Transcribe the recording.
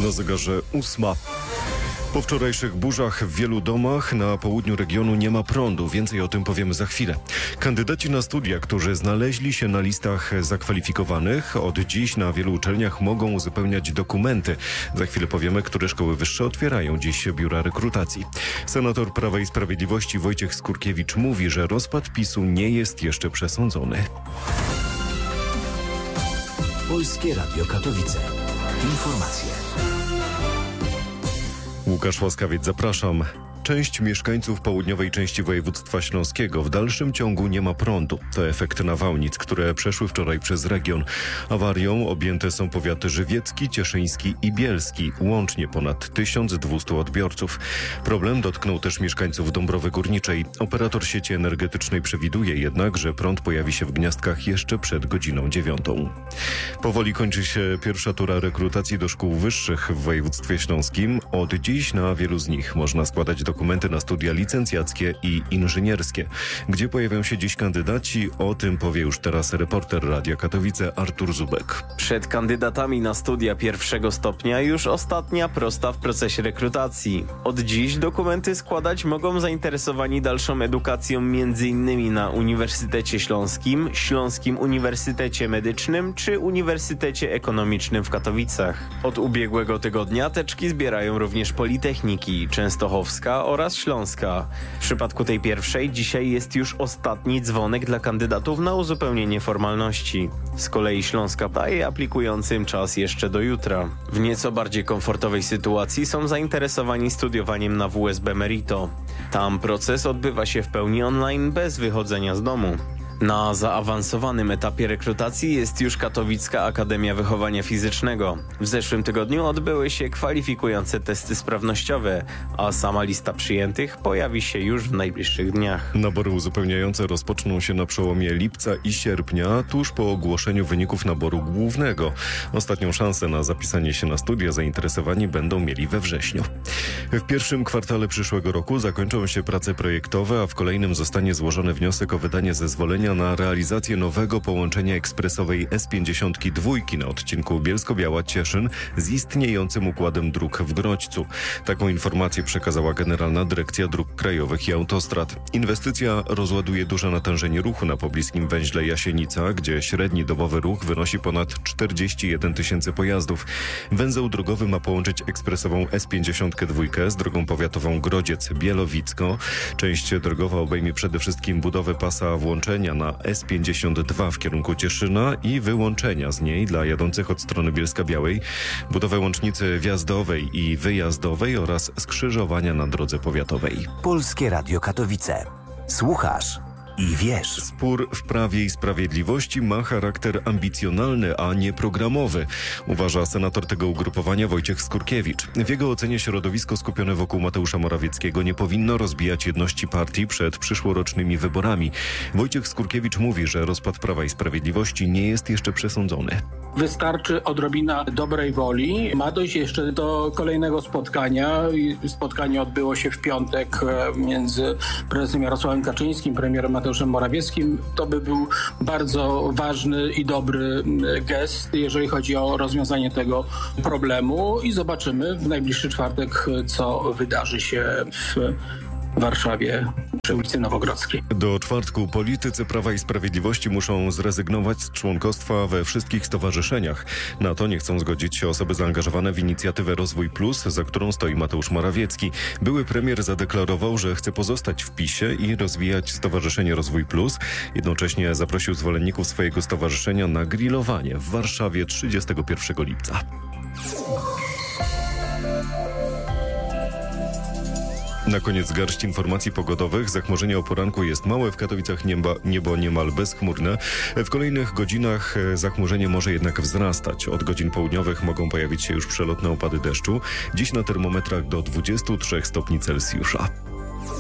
Na zegarze 8. Po wczorajszych burzach w wielu domach na południu regionu nie ma prądu. Więcej o tym powiemy za chwilę. Kandydaci na studia, którzy znaleźli się na listach zakwalifikowanych, od dziś na wielu uczelniach mogą uzupełniać dokumenty. Za chwilę powiemy, które szkoły wyższe otwierają dziś biura rekrutacji. Senator Prawa i Sprawiedliwości Wojciech Skurkiewicz mówi, że rozpad PiS-u nie jest jeszcze przesądzony. Polskie Radio Katowice. Informacje. Łukasz Łaskawiec, zapraszam. Część mieszkańców południowej części województwa śląskiego w dalszym ciągu nie ma prądu. To efekt nawałnic, które przeszły wczoraj przez region. Awarią objęte są powiaty żywiecki, cieszyński i bielski. Łącznie ponad 1200 odbiorców. Problem dotknął też mieszkańców Dąbrowy Górniczej. Operator sieci energetycznej przewiduje jednak, że prąd pojawi się w Gniazdkach jeszcze przed godziną 9. Powoli kończy się pierwsza tura rekrutacji do szkół wyższych w województwie śląskim. Od dziś na wielu z nich można składać dokumenty na studia licencjackie i inżynierskie. Gdzie pojawią się dziś kandydaci? O tym powie już teraz reporter Radia Katowice Artur Zubek. Przed kandydatami na studia pierwszego stopnia już ostatnia prosta w procesie rekrutacji. Od dziś dokumenty składać mogą zainteresowani dalszą edukacją m.in. na Uniwersytecie Śląskim, Śląskim Uniwersytecie Medycznym czy Uniwersytecie Ekonomicznym w Katowicach. Od ubiegłego tygodnia teczki zbierają również Politechniki Częstochowska oraz Śląska. W przypadku tej pierwszej dzisiaj jest już ostatni dzwonek dla kandydatów na uzupełnienie formalności. Z kolei Śląska daje aplikującym czas jeszcze do jutra. W nieco bardziej komfortowej sytuacji są zainteresowani studiowaniem na WSB Merito. Tam proces odbywa się w pełni online bez wychodzenia z domu. Na zaawansowanym etapie rekrutacji jest już Katowicka Akademia Wychowania Fizycznego. W zeszłym tygodniu odbyły się kwalifikujące testy sprawnościowe, a sama lista przyjętych pojawi się już w najbliższych dniach. Nabory uzupełniające rozpoczną się na przełomie lipca i sierpnia, tuż po ogłoszeniu wyników naboru głównego. Ostatnią szansę na zapisanie się na studia zainteresowani będą mieli we wrześniu. W pierwszym kwartale przyszłego roku zakończą się prace projektowe, a w kolejnym zostanie złożony wniosek o wydanie zezwolenia na realizację nowego połączenia ekspresowej S52 na odcinku Bielsko-Biała-Cieszyn z istniejącym układem dróg w Grodźcu. Taką informację przekazała Generalna Dyrekcja Dróg Krajowych i Autostrad. Inwestycja rozładuje duże natężenie ruchu na pobliskim węźle Jasienica, gdzie średni dobowy ruch wynosi ponad 41 tysięcy pojazdów. Węzeł drogowy ma połączyć ekspresową S52 z drogą powiatową Grodziec-Bielowicko. Część drogowa obejmie przede wszystkim budowę pasa włączenia na S52 w kierunku Cieszyna i wyłączenia z niej dla jadących od strony Bielska-Białej, budowę łącznicy wjazdowej i wyjazdowej oraz skrzyżowania na drodze powiatowej. Polskie Radio Katowice. Słuchasz i wiesz. Spór w Prawie i Sprawiedliwości ma charakter ambicjonalny, a nie programowy, uważa senator tego ugrupowania Wojciech Skurkiewicz. W jego ocenie środowisko skupione wokół Mateusza Morawieckiego nie powinno rozbijać jedności partii przed przyszłorocznymi wyborami. Wojciech Skurkiewicz mówi, że rozpad Prawa i Sprawiedliwości nie jest jeszcze przesądzony. Wystarczy odrobina dobrej woli. Ma dojść jeszcze do kolejnego spotkania. Spotkanie odbyło się w piątek między prezesem Jarosławem Kaczyńskim, premierem Mateuszem Morawieckim. To by był bardzo ważny i dobry gest, jeżeli chodzi o rozwiązanie tego problemu i zobaczymy w najbliższy czwartek, co wydarzy się w Warszawie przy ulicy Nowogrodzkiej. Do czwartku politycy Prawa i Sprawiedliwości muszą zrezygnować z członkostwa we wszystkich stowarzyszeniach. Na to nie chcą zgodzić się osoby zaangażowane w inicjatywę Rozwój Plus, za którą stoi Mateusz Morawiecki. Były premier zadeklarował, że chce pozostać w PiS-ie i rozwijać Stowarzyszenie Rozwój Plus. Jednocześnie zaprosił zwolenników swojego stowarzyszenia na grillowanie w Warszawie 31 lipca. Na koniec garść informacji pogodowych. Zachmurzenie o poranku jest małe. W Katowicach niebo niemal bezchmurne. W kolejnych godzinach zachmurzenie może jednak wzrastać. Od godzin południowych mogą pojawić się już przelotne opady deszczu. Dziś na termometrach do 23 stopni Celsjusza.